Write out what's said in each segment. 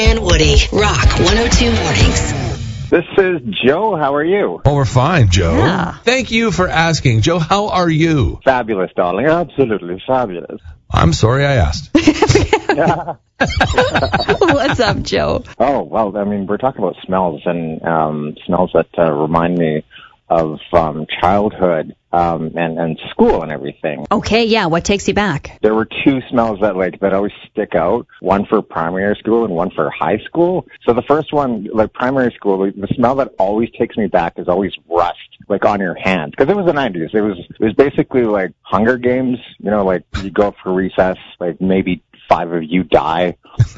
And Woody, Rock 102 Mornings. This is Joe. How are you? Oh, we're fine, Joe. Yeah. Thank you for asking. Joe, how are you? Fabulous, darling. Absolutely fabulous. I'm sorry I asked. What's up, Joe? Oh, well, I mean, we're talking about smells and smells that remind me of childhood and school and everything. Okay, yeah, what takes you back? There were two smells that always stick out, one for primary school and one for high school. So the first one, like primary school, the smell that always takes me back is always rust, like on your hands. Because it was the 90s. It was basically like Hunger Games, like you go up for recess, like maybe 5 of you die.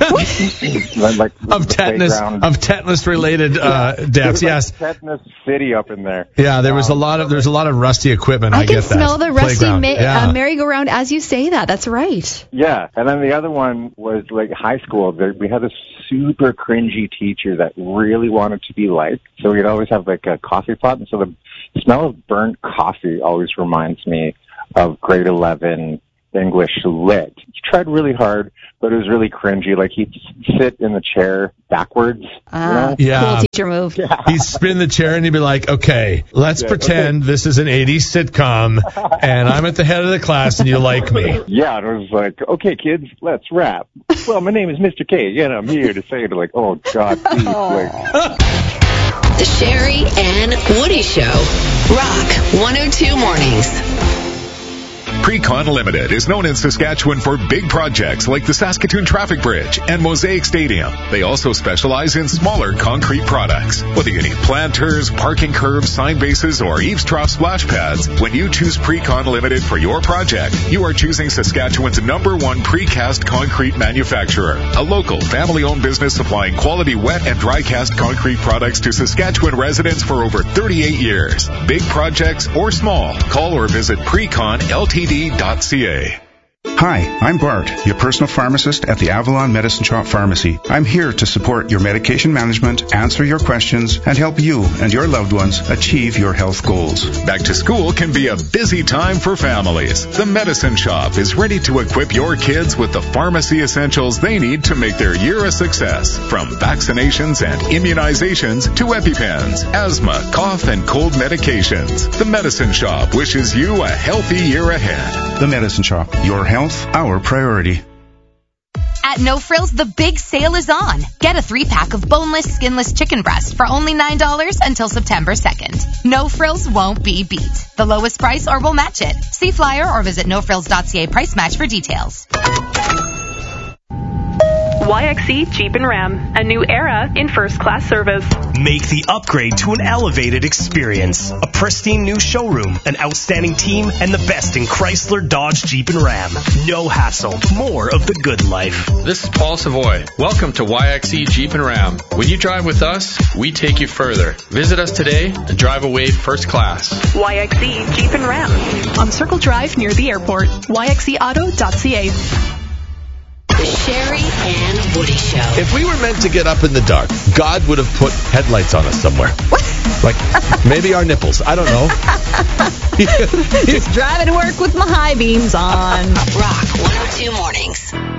like of tetanus related deaths. Yes, tetanus city up in there. Yeah, there's a lot of rusty equipment. I can get that. smell the rusty merry-go-round as you say that. That's right. Yeah, and then the other one was like high school. We had this super cringy teacher that really wanted to be liked, so we'd always have like a coffee pot, and so the smell of burnt coffee always reminds me of grade 11 English lit. He tried really hard, but it was really cringy. Like he'd sit in the chair backwards. Yeah. Cool teacher move. Yeah. He'd spin the chair and he'd be like, okay, let's pretend this is an 80s sitcom and I'm at the head of the class and you like me. Yeah, and it was like, okay, kids, let's rap. Well, my name is Mr. K, and I'm here to say it. Like, oh, God, please. The Sherry and Woody Show. Rock 102 Mornings. Precon Limited is known in Saskatchewan for big projects like the Saskatoon Traffic Bridge and Mosaic Stadium. They also specialize in smaller concrete products. Whether you need planters, parking curbs, sign bases, or eaves trough splash pads, when you choose Precon Limited for your project, you are choosing Saskatchewan's #1 precast concrete manufacturer. A local, family-owned business supplying quality wet and dry cast concrete products to Saskatchewan residents for over 38 years. Big projects or small, call or visit PreconLTD.ca. Hi, I'm Bart, your personal pharmacist at the Avalon Medicine Shop Pharmacy. I'm here to support your medication management, answer your questions, and help you and your loved ones achieve your health goals. Back to school can be a busy time for families. The Medicine Shop is ready to equip your kids with the pharmacy essentials they need to make their year a success. From vaccinations and immunizations to EpiPens, asthma, cough, and cold medications. The Medicine Shop wishes you a healthy year ahead. The Medicine Shop, your health, our priority. At No Frills, the big sale is on. Get a 3-pack of boneless, skinless chicken breast for only $9 until September 2nd. No Frills won't be beat. The lowest price or we'll match it. See flyer or visit nofrills.ca price match for details. YXE Jeep and Ram, a new era in first-class service. Make the upgrade to an elevated experience. A pristine new showroom, an outstanding team, and the best in Chrysler, Dodge, Jeep, and Ram. No hassle, more of the good life. This is Paul Savoy. Welcome to YXE Jeep and Ram. When you drive with us, we take you further. Visit us today and drive away first class. YXE Jeep and Ram on Circle Drive near the airport. YXEauto.ca. The Sherry and Woody Show. If we were meant to get up in the dark, God would have put headlights on us somewhere. Like maybe our nipples. I don't know. Just driving to work with my high beams on. Rock 102 Mornings.